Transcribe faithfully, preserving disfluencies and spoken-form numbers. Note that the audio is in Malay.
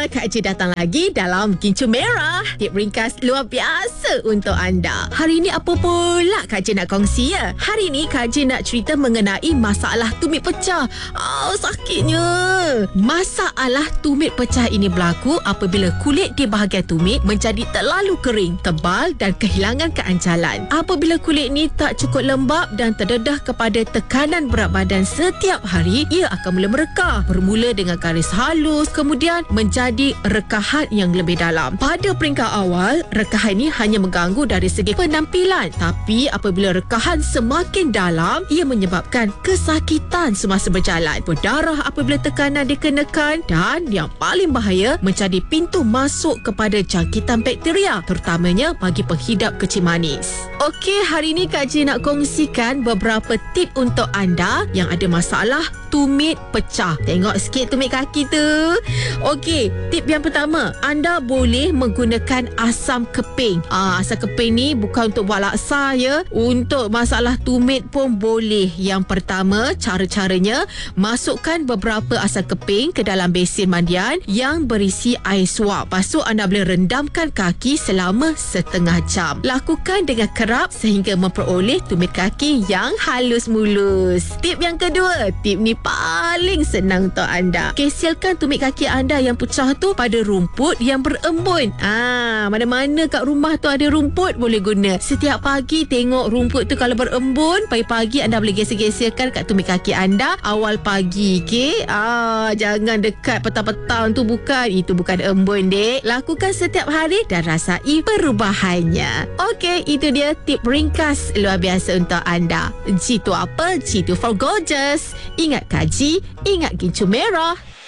Kak Ji datang lagi dalam Gincu Merah. Tip ringkas luar biasa untuk anda. Hari ini apa pula Kak Ji nak kongsi ya? Hari ini Kak Ji nak cerita mengenai masalah tumit pecah. Oh, sakitnya. Masalah tumit pecah ini berlaku apabila kulit di bahagian tumit menjadi terlalu kering, tebal dan kehilangan keancalan. Apabila kulit ni tak cukup lembap dan terdedah kepada tekanan berat badan setiap hari, ia akan mula merekah. Bermula dengan garis halus, kemudian menjadi rekahan yang lebih dalam. Pada peringkat awal, rekahan ini hanya mengganggu dari segi penampilan. Tapi apabila rekahan semakin dalam, ia menyebabkan kesakitan semasa berjalan, berdarah apabila tekanan dikenakan dan yang paling bahaya menjadi pintu masuk kepada jangkitan bakteria, terutamanya bagi penghidap kecil manis. Okey, hari ini Kak Ji nak kongsikan beberapa tip untuk anda yang ada masalah tumit pecah. Tengok sikit tumit kaki tu. Okey, tip yang pertama, anda boleh menggunakan asam keping. Ah, asam keping ni bukan untuk buat laksa ya. Untuk masalah tumit pun boleh. Yang pertama, cara-caranya, masukkan beberapa asam keping ke dalam besin mandian yang berisi air suap. Lepas tu anda boleh rendamkan kaki selama setengah jam. Lakukan dengan kerap sehingga memperoleh tumit kaki yang halus mulus. Tip yang kedua, tip ni paling senang untuk anda. Kesilkan tumit kaki anda yang pecah tu pada rumput yang berembun. Ah, mana-mana kat rumah tu ada rumput, boleh guna. Setiap pagi tengok rumput tu kalau berembun, pagi-pagi anda boleh geser-geserkan kat tumit kaki anda awal pagi. Okey? Ah, jangan dekat petang-petang tu, bukan. Itu bukan embun, dek. Lakukan setiap hari dan rasai perubahannya. Okey, itu dia tip ringkas luar biasa untuk anda. G tu apa? G tu for gorgeous. Ingat Kak Ji, ingat Gincu Merah.